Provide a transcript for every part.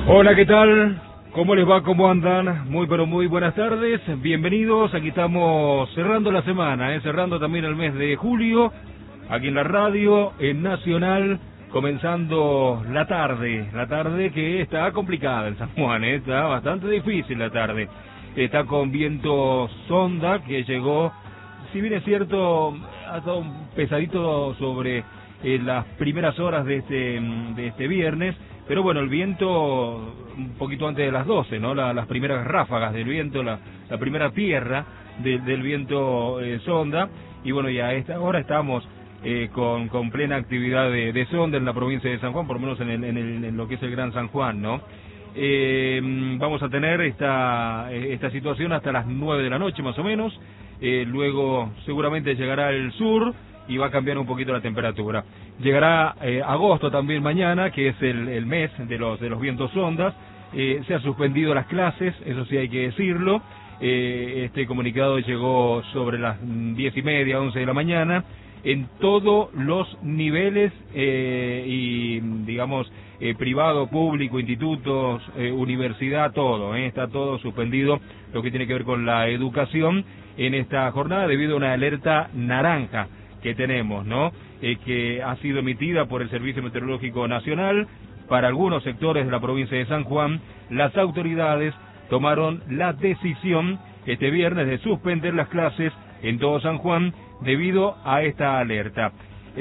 Hola, ¿qué tal? ¿Cómo les va? ¿Cómo andan? Muy, pero muy buenas tardes. Bienvenidos. Aquí estamos cerrando la semana, cerrando también el mes de julio, aquí en la radio, en Nacional, comenzando la tarde que está complicada en San Juan, está bastante difícil la tarde. Está con viento sonda que llegó, si bien es cierto, ha estado un pesadito sobre las primeras horas de este viernes, pero bueno, el viento un poquito antes de las 12, ¿no? Las primeras ráfagas del viento, la primera tierra del viento sonda, y bueno, ya a esta hora estamos con plena actividad de sonda en la provincia de San Juan, por lo menos en lo que es el Gran San Juan, ¿no? Vamos a tener esta situación hasta las 9 de la noche más o menos, luego seguramente llegará el sur y va a cambiar un poquito la temperatura. Llegará agosto también mañana, que es el mes de los vientos sondas. Se han suspendido las clases, eso sí hay que decirlo. Este comunicado llegó sobre las 10:30, 11 de la mañana, en todos los niveles y digamos privado, público, institutos, universidad, todo, está todo suspendido, lo que tiene que ver con la educación en esta jornada debido a una alerta naranja que tenemos, ¿no? Que ha sido emitida por el Servicio Meteorológico Nacional. Para algunos sectores de la provincia de San Juan, las autoridades tomaron la decisión este viernes de suspender las clases en todo San Juan debido a esta alerta.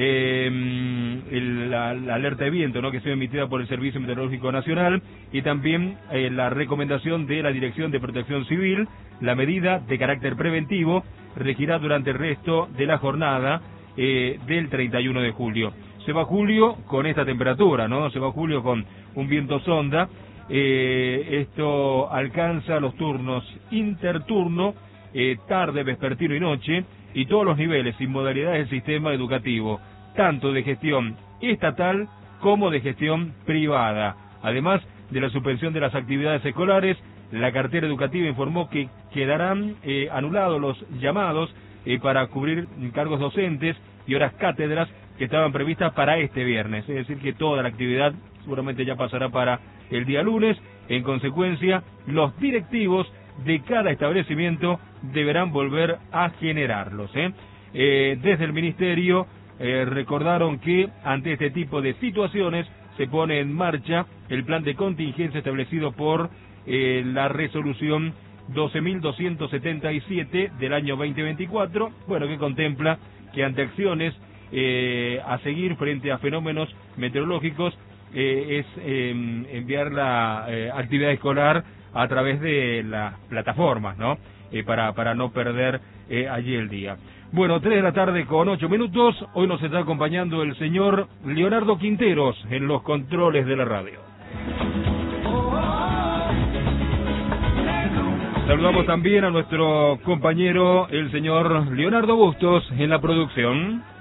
La alerta de viento, ¿no?, que ha sido emitida por el Servicio Meteorológico Nacional, y también la recomendación de la Dirección de Protección Civil. La medida de carácter preventivo regirá durante el resto de la jornada del 31 de julio. Se va julio con esta temperatura, ¿no? Se va julio con un viento sonda. Esto alcanza los turnos interturno, tarde, vespertino y noche, y todos los niveles y modalidades del sistema educativo, tanto de gestión estatal como de gestión privada. Además de la suspensión de las actividades escolares, la cartera educativa informó que quedarán anulados los llamados para cubrir cargos docentes y horas cátedras que estaban previstas para este viernes. Es decir, que toda la actividad seguramente ya pasará para el día lunes. En consecuencia, los directivos de cada establecimiento deberán volver a generarlos. Desde el Ministerio recordaron que ante este tipo de situaciones se pone en marcha el plan de contingencia establecido por la resolución 12.277 del año 2024, bueno, que contempla que ante acciones a seguir frente a fenómenos meteorológicos es enviar la actividad escolar a través de las plataformas, ¿no? Para no perder allí el día. Bueno, 3 de la tarde con 8 minutos. Hoy nos está acompañando el señor Leonardo Quinteros en los controles de la radio. Saludamos también a nuestro compañero, el señor Leonardo Bustos, en la producción.